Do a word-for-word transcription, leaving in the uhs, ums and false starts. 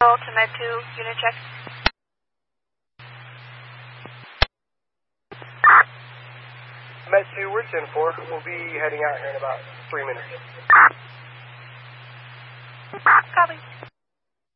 to Med two, unit check. Med two, we're ten four. We'll be heading out here in about three minutes. Copy.